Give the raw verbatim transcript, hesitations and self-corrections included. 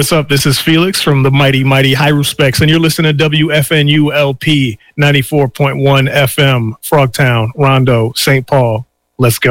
what's up? This is Felix from the Mighty Mighty High Respects, and you're listening to W F N U L P ninety-four point one F M, Frogtown, Rondo, Saint Paul. Let's go.